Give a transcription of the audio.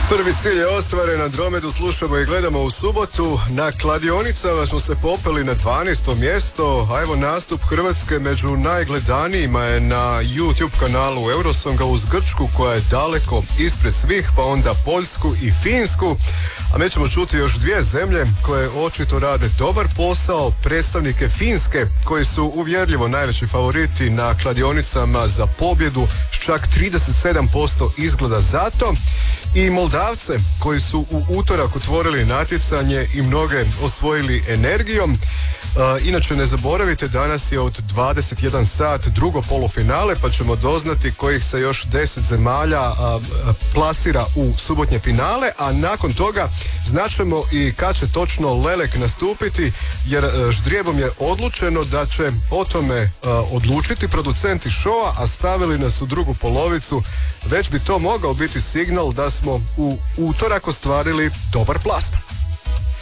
Prvi cilj je ostvaren, Andromedu slušamo i gledamo u subotu. Na kladionicama smo se popeli na 12. mjesto, a evo nastup Hrvatske među najgledanijima je na YouTube kanalu Eurosonga uz Grčku koja je daleko ispred svih, pa onda Poljsku i Finsku. A mi ćemo čuti još dvije zemlje koje očito rade dobar posao, predstavnike Finske koji su uvjerljivo najveći favoriti na kladionicama za pobjedu s čak 37% izgleda za to. I Moldavce koji su u utorak otvorili natjecanje i mnoge osvojili energijom. Inače ne zaboravite, danas je od 21 sat drugo polufinale, pa ćemo doznati kojih se još 10 zemalja plasira u subotnje finale, a nakon toga znaćemo i kad će točno Lelek nastupiti, jer ždrijebom je odlučeno da će o tome odlučiti producenti showa, a stavili nas u drugu polovicu. Već bi to mogao biti signal da smo u utorak ostvarili dobar plasman.